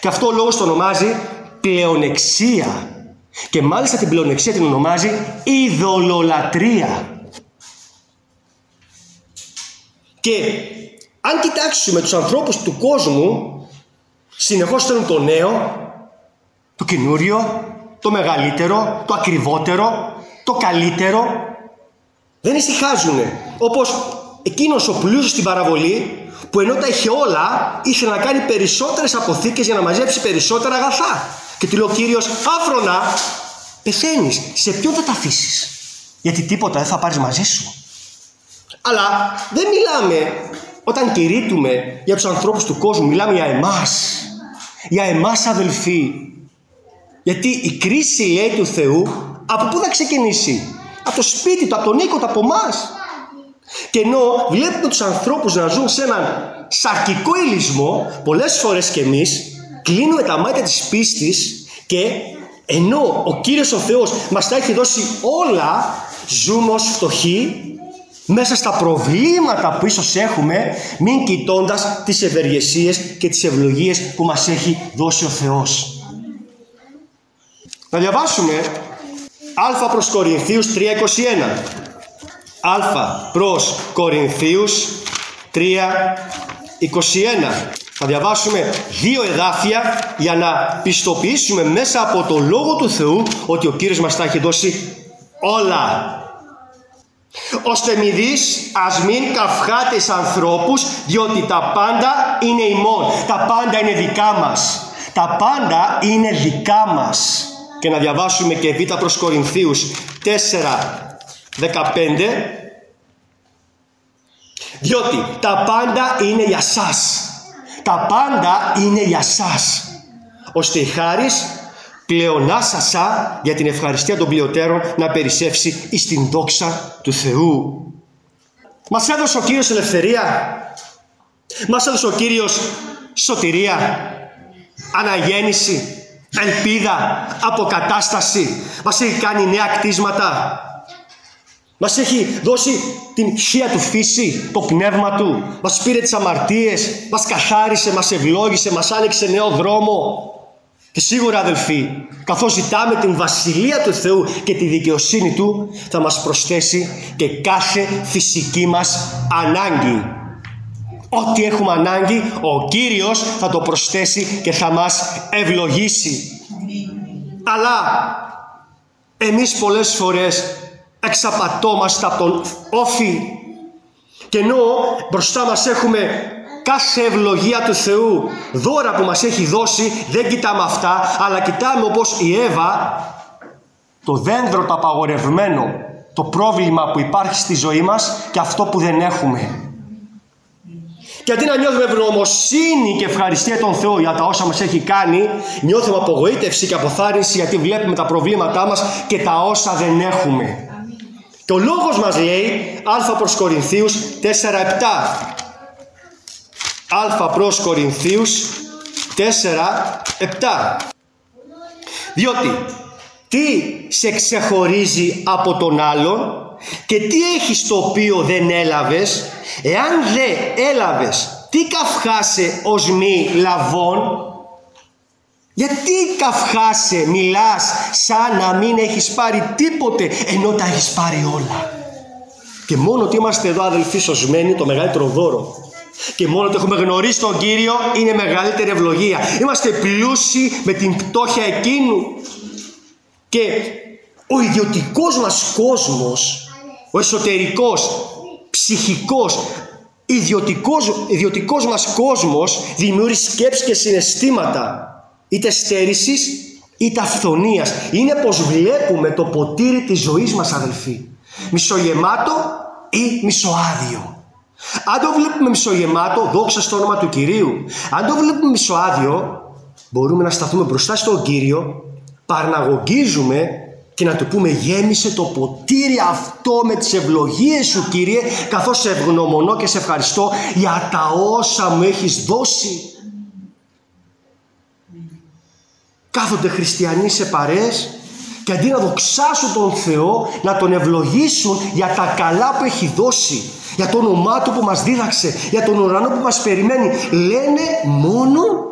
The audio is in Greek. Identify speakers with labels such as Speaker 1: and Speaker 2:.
Speaker 1: Και αυτό ο λόγος το ονομάζει πλεονεξία. Και μάλιστα την πλεονεξία την ονομάζει ειδωλολατρεία. Και αν κοιτάξουμε τους ανθρώπους του κόσμου, συνεχώς θέλουν το νέο, το καινούριο, το μεγαλύτερο, το ακριβότερο, το καλύτερο. Δεν ησυχάζουνε. Όπως εκείνος ο πλούσιος στην παραβολή, που ενώ τα είχε όλα, ήθελε να κάνει περισσότερες αποθήκες για να μαζέψει περισσότερα αγαθά. Και του λέει ο Κύριος, άφρονα, πεθαίνεις, σε ποιον θα τα αφήσεις? Γιατί τίποτα δεν θα πάρεις μαζί σου. Αλλά δεν μιλάμε, όταν κηρύττουμε για τους ανθρώπους του κόσμου, μιλάμε για εμάς. Για εμάς, αδελφοί. Γιατί η κρίση, λέει, του Θεού, από πού θα ξεκινήσει? Από το σπίτι του, από τον οίκο του, από εμάς. Και ενώ βλέπουμε τους ανθρώπους να ζουν σε έναν σαρκικό ηλισμό, πολλές φορές και εμείς κλείνουμε τα μάτια της πίστης, και ενώ ο Κύριος ο Θεός μας τα έχει δώσει όλα, ζούμε ως φτωχοί μέσα στα προβλήματα που ίσως έχουμε, μην κοιτώντας τις ευεργεσίες και τις ευλογίες που μας έχει δώσει ο Θεός. Να διαβάσουμε Α προς Κορινθίους 3:21. Α προς Κορινθίους 3:21. Θα διαβάσουμε 2 εδάφια για να πιστοποιήσουμε μέσα από το Λόγο του Θεού ότι ο Κύριος μας τα έχει δώσει όλα. Ώστε μη δεις, ας μην καυχάτε εις ανθρώπους, διότι τα πάντα είναι ημών. Τα πάντα είναι δικά μας. Τα πάντα είναι δικά μας. Και να διαβάσουμε και Β προς Κορινθίους 4:15. Διότι τα πάντα είναι για σας. Τα πάντα είναι για σας. Ώστε η χάρις πλεονάσασα για την ευχαριστία των πλειοτέρων να περισσεύσει εις την δόξα του Θεού. Μας έδωσε ο Κύριος ελευθερία. Μας έδωσε ο Κύριος σωτηρία, αναγέννηση, ελπίδα, αποκατάσταση. Μας έχει κάνει νέα κτίσματα. Μας έχει δώσει την θεία του φύση, το πνεύμα του. Μας πήρε τις αμαρτίες, μας καθάρισε, μας ευλόγησε, μας άνοιξε νέο δρόμο. Και σίγουρα, αδελφοί, καθώς ζητάμε την βασιλεία του Θεού και τη δικαιοσύνη του, θα μας προσθέσει και κάθε φυσική μας ανάγκη. Ό,τι έχουμε ανάγκη, ο Κύριος θα το προσθέσει και θα μας ευλογήσει. Αλλά εμείς πολλές φορές εξαπατώμαστε από τον όφη, και ενώ μπροστά μας έχουμε κάθε ευλογία του Θεού, δώρα που μας έχει δώσει, δεν κοιτάμε αυτά, αλλά κοιτάμε όπως η Εύα το δέντρο το απαγορευμένο, το πρόβλημα που υπάρχει στη ζωή μας και αυτό που δεν έχουμε. Και αντί να νιώθουμε ευγνωμοσύνη και ευχαριστία τον Θεό για τα όσα μας έχει κάνει, νιώθουμε απογοήτευση και αποθάρρυνση, γιατί βλέπουμε τα προβλήματά μας και τα όσα δεν έχουμε. Και ο λόγος μας λέει Α προς Κορινθίους 4:7. Α προς Κορινθίους 4:7. Διότι τι σε ξεχωρίζει από τον άλλον και τι έχεις το οποίο δεν έλαβες? Εάν δεν έλαβες, τι καυχάσαι ως μη λαβών? Γιατί καυχάσαι, μιλάς σαν να μην έχεις πάρει τίποτε, ενώ τα έχεις πάρει όλα? Και μόνο ότι είμαστε εδώ, αδελφοί, σωσμένοι, το μεγαλύτερο δώρο. Και μόνο ότι έχουμε γνωρίσει τον Κύριο είναι μεγαλύτερη ευλογία. Είμαστε πλούσιοι με την πτώχεια εκείνου. Και ο ιδιωτικός μας κόσμος, ο εσωτερικός, ψυχικός, ιδιωτικός μας κόσμος δημιουργεί σκέψεις και συναισθήματα, είτε στέρησης είτε αυθονίας. Είναι πως βλέπουμε το ποτήρι της ζωής μας, αδελφοί, μισογεμάτο ή μισοάδιο. Αν το βλέπουμε μισογεμάτο, δόξα στο όνομα του Κυρίου. Αν το βλέπουμε μισοάδιο, μπορούμε να σταθούμε μπροστά στον Κύριο, παρναγωγίζουμε και να του πούμε: γέμισε το ποτήρι αυτό με τις ευλογίες σου, Κύριε, καθώς σε ευγνωμονώ και σε ευχαριστώ για τα όσα μου έχεις δώσει. Κάθονται χριστιανοί σε παρέες και αντί να δοξάσουν τον Θεό, να τον ευλογήσουν για τα καλά που έχει δώσει, για το όνομά του που μας δίδαξε, για τον ουρανό που μας περιμένει, λένε μόνο